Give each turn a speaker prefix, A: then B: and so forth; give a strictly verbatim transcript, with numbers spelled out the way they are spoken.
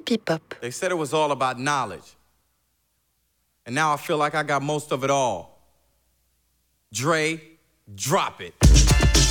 A: hip-hop.
B: They said it was all about knowledge. And now I feel like I got most of it all. Dre, drop it.